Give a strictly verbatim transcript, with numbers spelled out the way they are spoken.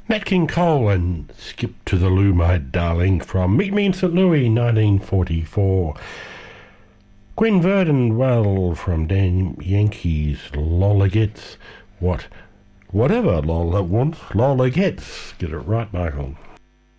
Nat King Cole and Skip to the Loo, My Darling, from Meet Me in Saint Louis, nineteen forty-four. Gwen Verdon, well, from Dan Yankees, Lola gets what, whatever Lola wants, Lola gets. Get it right, Michael.